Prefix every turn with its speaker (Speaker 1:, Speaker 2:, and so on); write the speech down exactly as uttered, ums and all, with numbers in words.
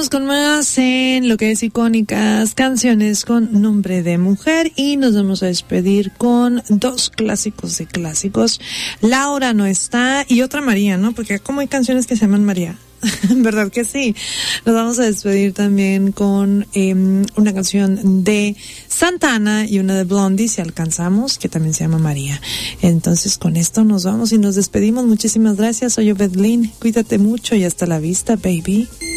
Speaker 1: Seguimos con más en lo que es icónicas canciones con nombre de mujer y nos vamos a despedir con dos clásicos de clásicos. Laura no está y otra María, ¿no? Porque como hay canciones que se llaman María. ¿Verdad que sí? Nos vamos a despedir también con eh, una canción de Santana y una de Blondie, si alcanzamos, que también se llama María. Entonces con esto nos vamos y nos despedimos. Muchísimas gracias. Soy Obed Lynn. Cuídate mucho y hasta la vista, baby.